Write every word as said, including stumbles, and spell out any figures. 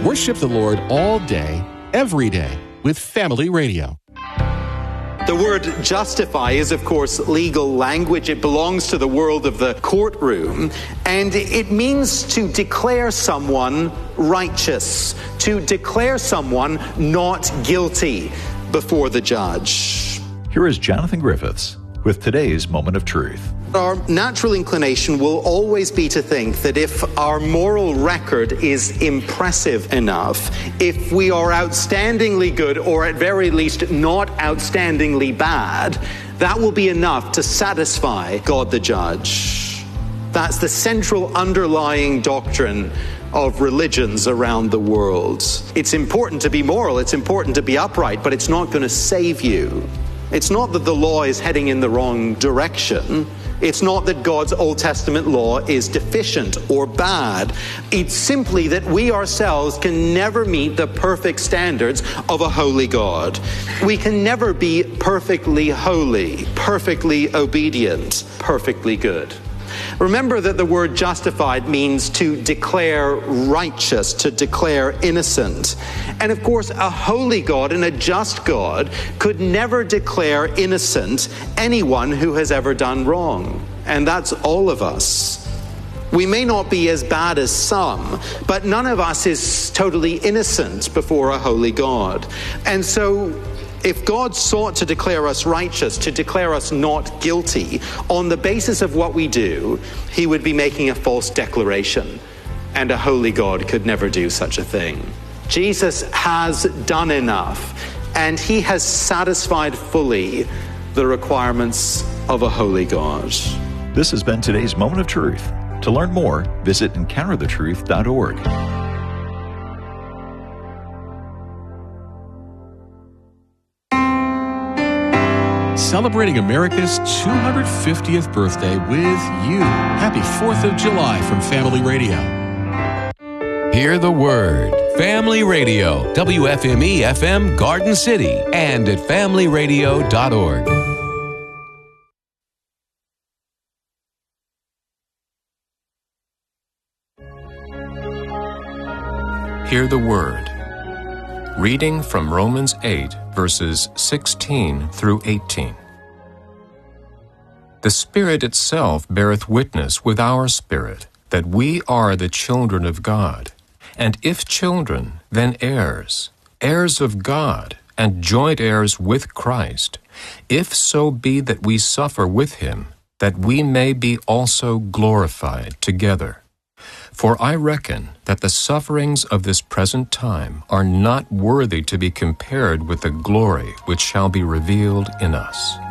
Worship the Lord all day, every day, with Family Radio. The word justify is, of course, legal language. It belongs to the world of the courtroom, and it means to declare someone righteous, to declare someone not guilty before the judge. Here is Jonathan Griffiths with today's Moment of Truth. Our natural inclination will always be to think that if our moral record is impressive enough, if we are outstandingly good, or at very least not outstandingly bad, that will be enough to satisfy God the judge. That's the central underlying doctrine of religions around the world. It's important to be moral, it's important to be upright, but it's not going to save you. It's not that the law is heading in the wrong direction. It's not that God's Old Testament law is deficient or bad. It's simply that we ourselves can never meet the perfect standards of a holy God. We can never be perfectly holy, perfectly obedient, perfectly good. Remember that the word justified means to declare righteous, to declare innocent. And of course, a holy God and a just God could never declare innocent anyone who has ever done wrong. And that's all of us. We may not be as bad as some, but none of us is totally innocent before a holy God. And so, if God sought to declare us righteous, to declare us not guilty, on the basis of what we do, he would be making a false declaration. And a holy God could never do such a thing. Jesus has done enough, and he has satisfied fully the requirements of a holy God. This has been today's Moment of Truth. To learn more, visit encounter the truth dot org. Celebrating America's two hundred fiftieth birthday with you. Happy fourth of July from Family Radio. Hear the Word. Family Radio, W F M E F M Garden City, and at family radio dot org. Hear the Word. Reading from Romans eight, verses sixteen through eighteen. The Spirit itself beareth witness with our spirit that we are the children of God. And if children, then heirs, heirs of God, and joint heirs with Christ, if so be that we suffer with him, that we may be also glorified together. For I reckon that the sufferings of this present time are not worthy to be compared with the glory which shall be revealed in us.